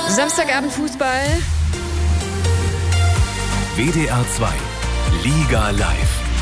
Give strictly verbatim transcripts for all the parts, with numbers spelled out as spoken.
Samstagabend Fußball. W D R zwei Liga live.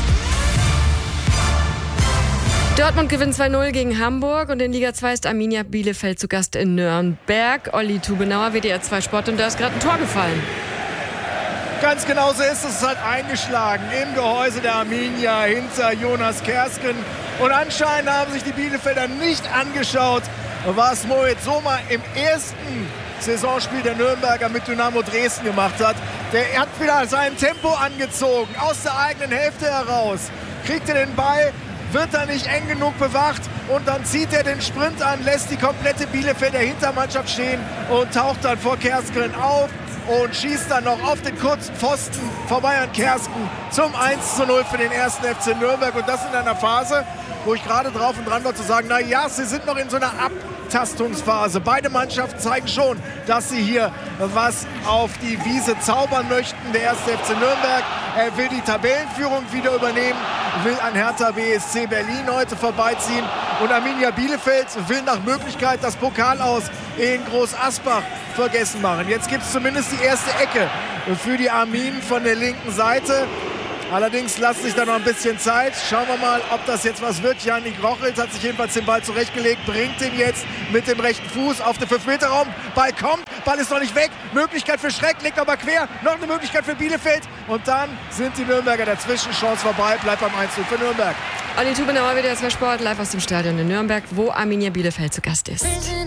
Dortmund gewinnt zwei null gegen Hamburg und in Liga zwei ist Arminia Bielefeld zu Gast in Nürnberg. Olli Tubenauer, W D R zwei Sport, und da ist gerade ein Tor gefallen. Ganz genau so ist es. Es hat eingeschlagen im Gehäuse der Arminia hinter Jonas Kersken. Und anscheinend haben sich die Bielefelder nicht angeschaut, was Moritz Sommer im ersten Saisonspiel der Nürnberger mit Dynamo Dresden gemacht hat. Der hat wieder sein Tempo angezogen, aus der eigenen Hälfte heraus. Kriegt er den Ball, wird er nicht eng genug bewacht und dann zieht er den Sprint an, lässt die komplette Bielefelder Hintermannschaft stehen und taucht dann vor Kersken auf und schießt dann noch auf den kurzen Pfosten vorbei an Kersken zum eins zu null für den ersten F C Nürnberg. Und das in einer Phase, wo ich gerade drauf und dran war zu sagen, na ja, sie sind noch in so einer Abtastungsphase. Beide Mannschaften zeigen schon, dass sie hier was auf die Wiese zaubern möchten. Der erste F C Nürnberg, er will die Tabellenführung wieder übernehmen, will an Hertha B S C Berlin heute vorbeiziehen. Und Arminia Bielefeld will nach Möglichkeit das Pokal aus in Groß Asbach vergessen machen. Jetzt gibt es zumindest die erste Ecke für die Arminen von der linken Seite. Allerdings lasst sich da noch ein bisschen Zeit. Schauen wir mal, ob das jetzt was wird. Janik Rochelt hat sich jedenfalls den Ball zurechtgelegt, bringt ihn jetzt mit dem rechten Fuß auf den fünf Meter Raum. Ball kommt, Ball ist noch nicht weg. Möglichkeit für Schreck, legt aber quer. Noch eine Möglichkeit für Bielefeld. Und dann sind die Nürnberger dazwischen. Chance vorbei, bleibt beim eins zu null für Nürnberg. Olli Tubenauer, W D R zwei Sport, live aus dem Stadion in Nürnberg, wo Arminia Bielefeld zu Gast ist.